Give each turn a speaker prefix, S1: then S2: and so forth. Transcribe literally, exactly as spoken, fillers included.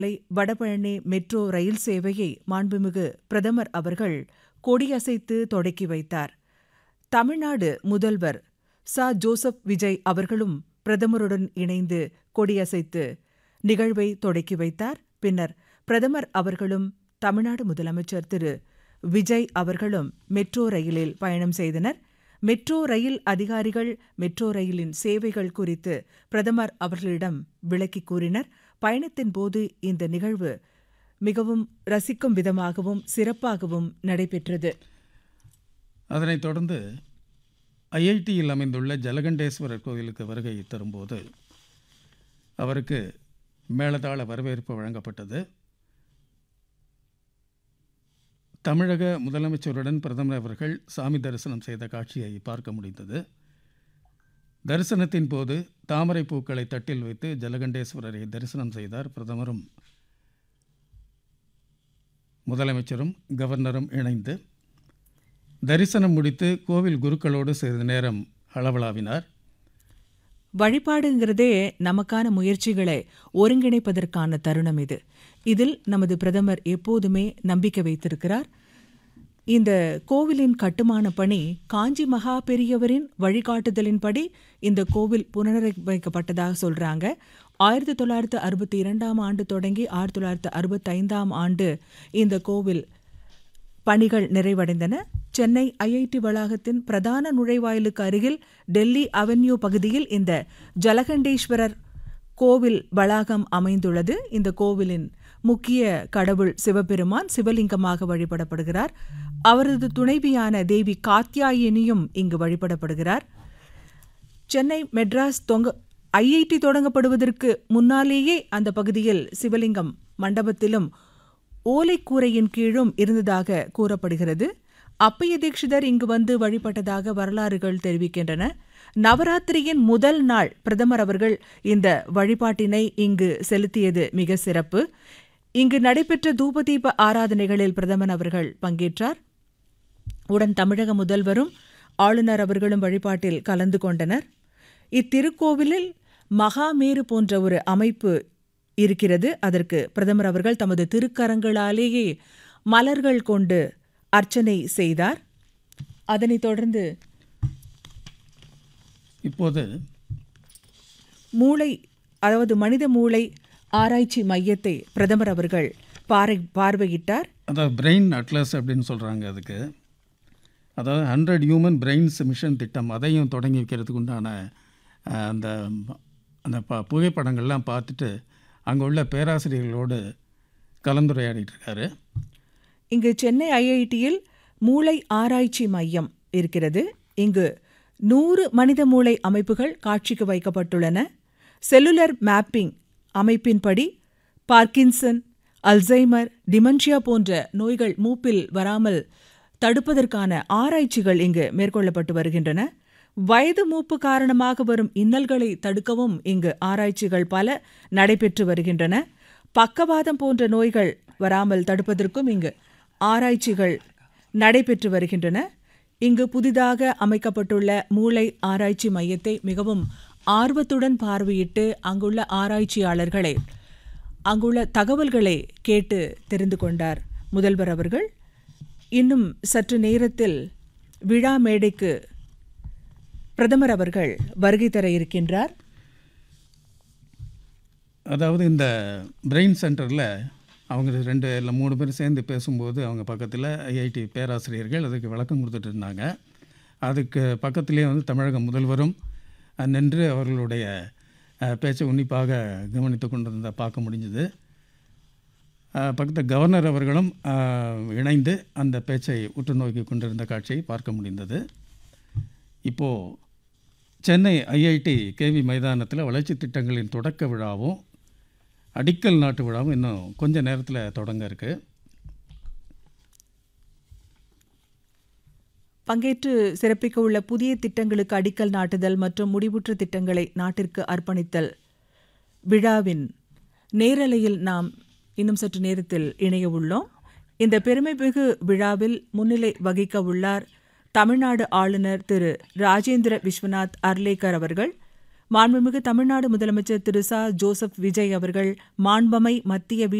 S1: Vadapalani metro rail சேவையை மாண்புமிகு பிரதமர் அவர்கள் கொடியசைத்து தொடக்கி வைத்தார். தமிழ்நாடு முதல்வர் ச ஜோசப் விஜய் அவர்களும் பிரதமருடன் இணைந்து கொடியசைத்து நிகழ்வை தொடக்கி வைத்தார். பின்னர் பிரதமர் அவர்களும் தமிழ்நாடு முதலமைச்சர் திரு விஜய் அவர்களும் மெட்ரோ ரயிலில் பயணம் செய்தனர். மெட்ரோ ரயில் அதிகாரிகள் மெட்ரோ ரயிலின் சேவைகள் குறித்து பிரதமர் அவர்களிடம் விளக்கி கூறினர். பயணத்தின் போது இந்த நிகழ்வு மிகவும் ரசிக்கும் விதமாகவும் சிறப்பாகவும் நடைபெற்றது.
S2: அதனைத் தொடர்ந்து ஐஐடியில் அமைந்துள்ள ஜலகண்டேஸ்வரர் கோவிலுக்கு வருகை தரும்போது அவருக்கு மேளதாள வரவேற்பு வழங்கப்பட்டது. தமிழக முதலமைச்சருடன் பிரதமர் அவர்கள் சாமி தரிசனம் செய்த காட்சியை பார்க்க முடிந்தது. தரிசனத்தின் போது தாமரை பூக்களை தட்டில் வைத்து ஜலகண்டேஸ்வரரை தரிசனம் செய்தார். பிரதமரும் முதலமைச்சரும் கவர்னரும் இணைந்து தரிசனம் முடித்து கோவில் குருக்களோடு சிறிது நேரம் அளவலாவினார்.
S1: வழிபாடுங்கிறதே நமக்கான முயற்சிகளை ஒருங்கிணைப்பதற்கான தருணம் இது. இதில் நமது பிரதமர் எப்போதுமே நம்பிக்கை வைத்திருக்கிறார். இந்த கோவிலின் கட்டுமான பணி காஞ்சி மகா பெரியவரின் வழிகாட்டுதலின்படி இந்த கோவில் புனரமைக்கப்பட்டதாக சொல்றாங்க. ஆயிரத்தி தொள்ளாயிரத்து அறுபத்தி இரண்டாம் ஆண்டு தொடங்கி ஆயிரத்தி தொள்ளாயிரத்து அறுபத்தி ஐந்தாம் ஆண்டு இந்த கோவில் பணிகள் நிறைவடைந்தன. சென்னை ஐஐடி வளாகத்தின் பிரதான நுழைவாயிலுக்கு அருகில் டெல்லி அவென்யூ பகுதியில் இந்த ஜலகண்டேஸ்வரர் கோவில் வளாகம் அமைந்துள்ளது. இந்த கோவிலின் முக்கிய கடவுள் சிவபெருமான் சிவலிங்கமாக வழிபடப்படுகிறார். அவரது துணைவியான தேவி காத்யாயினியும் இங்கு வழிபடப்படுகிறார். சென்னை மெட்ராஸ் தொங்க ஐஐடி தொடங்கப்படுவதற்கு முன்னாலேயே அந்த பகுதியில் சிவலிங்கம் மண்டபத்திலும் ஓலைக்கூரையின் கீழும் இருந்ததாக கூறப்படுகிறது. அப்பைய தீட்சிதர் இங்கு வந்து வழிபட்டதாக வரலாறுகள் தெரிவிக்கின்றன. நவராத்திரியின் முதல் நாள் பிரதமர் அவர்கள் இந்த வழிபாட்டினை இங்கு செலுத்தியது மிக சிறப்பு. இங்கு நடைபெற்ற தூபதீப ஆராதனைகளில் பிரதமர் அவர்கள் பங்கேற்றார். உடன் தமிழக முதல்வரும் ஆளுநர் அவர்களும் வழிபாட்டில் கலந்து கொண்டனர். இத்திருக்கோவிலில் மகாமேரு போன்ற ஒரு அமைப்பு இருக்கிறது. அதற்கு பிரதமர் அவர்கள் தமது திருக்கரங்களாலேயே மலர்கள் கொண்டு அர்ச்சனை செய்தார். அதனைத் தொடர்ந்து
S2: இப்போது
S1: மூளை அதாவது மனித மூளை ஆராய்ச்சி மையத்தை பிரதமர் அவர்கள் பாரை பார்வையிட்டார்.
S2: அதாவது பிரெயின் அட்லஸ் அப்படின்னு சொல்கிறாங்க. அதுக்கு அதாவது ஹண்ட்ரட் ஹியூமன் பிரெயின்ஸ் மிஷன் திட்டம் அதையும் தொடங்கி வைக்கிறதுக்கு உண்டான அந்த அந்த ப புகைப்படங்கள்லாம் பார்த்துட்டு அங்கே உள்ள பேராசிரியர்களோடு கலந்துரையாடிட்டு இருக்காரு.
S1: இங்கு சென்னை ஐஐடியில் மூளை ஆராய்ச்சி மையம் இருக்கிறது. இங்கு நூறு மனித மூளை அமைப்புகள் காட்சிக்கு வைக்கப்பட்டுள்ளன. Cellular mapping அமைப்பின்படி Parkinson, Alzheimer, dementia போன்ற நோய்கள் மூப்பில் வராமல் தடுப்பதற்கான ஆராய்ச்சிகள் இங்கு மேற்கொள்ளப்பட்டு வருகின்றன. வயது மூப்பு காரணமாக வரும் இன்னல்களை தடுக்கவும் இங்கு ஆராய்ச்சிகள் பல நடைபெற்று வருகின்றன. பக்கவாதம் போன்ற நோய்கள் வராமல் தடுப்பதற்கும் இங்கு ஆராய்ச்சிகள் நடைபெற்று வருகின்றன. இங்கு புதிதாக அமைக்கப்பட்டுள்ள மூளை ஆராய்ச்சி மையத்தை மிகவும் ஆர்வத்துடன் பார்வையிட்டு அங்குள்ள ஆராய்ச்சியாளர்களை அங்குள்ள தகவல்களை கேட்டு தெரிந்து கொண்டார் முதல்வர் அவர்கள். இன்னும் சற்று நேரத்தில் விழா மேடைக்கு பிரதமர் அவர்கள் வருகை தர இருக்கின்றார்.
S2: அதாவது இந்த பிரெயின் சென்டரில் அவங்க ரெண்டு இல்லை மூணு பேர் சேர்ந்து பேசும்போது அவங்க பக்கத்தில் ஐஐடி பேராசிரியர்கள் அதுக்கு விளக்கம் கொடுத்துட்டு இருந்தாங்க. அதுக்கு பக்கத்திலே வந்து தமிழக முதல்வரும் நின்று அவர்களுடைய பேச்சை உன்னிப்பாக கவனித்து கொண்டிருந்த பார்க்க முடிஞ்சுது. பக்கத்தில் கவர்னர் அவர்களும் இணைந்து அந்த பேச்சை உற்று நோக்கி கொண்டிருந்த காட்சியை பார்க்க முடிந்தது. இப்போது சென்னை ஐஐடி கேவி மைதானத்தில் வளர்ச்சி திட்டங்களின் தொடக்க விழாவும் அடிக்கல் நாட்டு விழாவும் இன்னும் கொஞ்ச நேரத்தில் தொடங்க இருக்கு.
S1: பங்கேற்று சிறப்பிக்க உள்ள புதிய திட்டங்களுக்கு அடிக்கல் நாட்டுதல் மற்றும் முடிவுற்ற திட்டங்களை நாட்டிற்கு அர்ப்பணித்தல் விழாவின் நேரலையில் நாம் இன்னும் சற்று நேரத்தில் இணைய உள்ளோம். இந்த பெருமைமிகு விழாவில் முன்னிலை வகிக்க உள்ளார் தமிழ்நாடு ஆளுநர் திரு ராஜேந்திர விஸ்வநாத் அர்லேக்கர் அவர்கள். மாண்புமிகு தமிழ்நாடு முதலமைச்சர் திரு ச ஜோசப் விஜய் அவர்கள் மாண்பமை மத்திய